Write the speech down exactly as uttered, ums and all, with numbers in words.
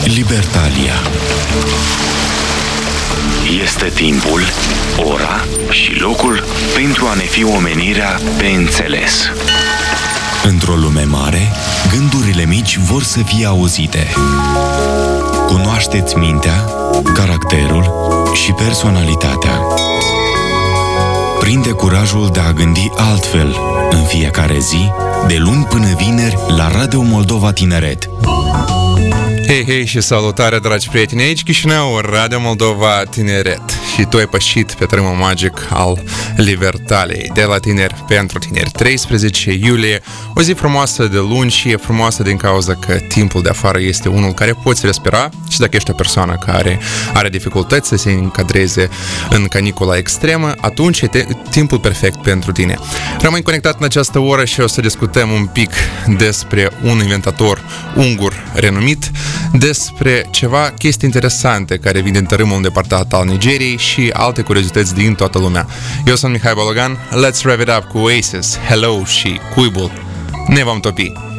Libertalia. Este timpul, ora și locul pentru a ne fi omenirea pe înțeles. Într-o lume mare, gândurile mici vor să fie auzite. Cunoașteți mintea, caracterul și personalitatea. Prinde curajul de a gândi altfel în fiecare zi, de luni până vineri, la Radio Moldova Tineret. Hei, hei și salutare, dragi prieteni, aici Chișinău, Radio Moldova Tineret. Și tu ai pășit pe tărâmul magic al Libertaliei, de la tineri pentru tineri. treisprezece iulie, o zi frumoasă de luni și e frumoasă din cauza că timpul de afară este unul care poți respira și dacă ești o persoană care are dificultăți să se încadreze în canicula extremă, atunci e te- timpul perfect pentru tine. Rămâi conectat în această oră și o să discutăm un pic despre un inventator ungur renumit, despre ceva chestii interesante care vin din tărâmul îndepărtat al Nigeriei și alte curiozități din toată lumea. Eu sunt Mihai Bologan, let's rev it up cu Oasis, Hello și Cuibul. Ne vom topi!